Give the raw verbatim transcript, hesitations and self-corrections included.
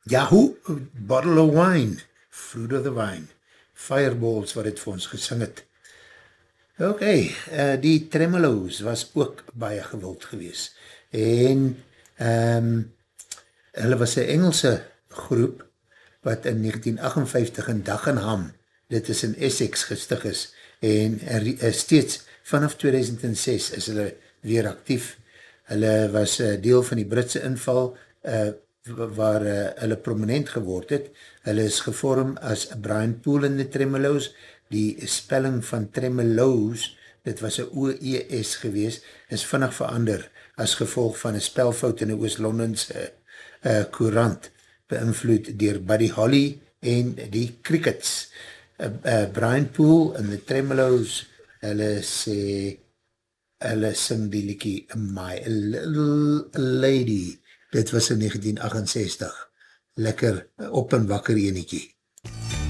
Yahoo, Bottle of Wine, Fruit of the Vine, Fireballs wat het vir ons gesing het. Ok, uh, die Tremolos was ook baie gewild gewees. En um, hulle was een Engelse groep wat in negentien agt-en-vyftig in Dagenham, dit is in Essex gestig is, en er, er steeds vanaf tweeduisend ses is hulle weer actief. Hulle was uh, deel van die Britse inval, uh, waar uh, hulle prominent geword het. Hulle is gevorm as Brian Poole in die Tremolos. Die spelling van Tremolos, dit was een O E S gewees, is vinnig verander as gevolg van een spelfout in die Oost-Londense uh, courant, beïnvloed dier Buddy Holly en die Crickets. Uh, uh, Brian Poole in die Tremolos, hulle sê, hulle sing die liekie My Little Lady. Dit was in negentien agt-en-sestig. Lekker op en wakker eniekie.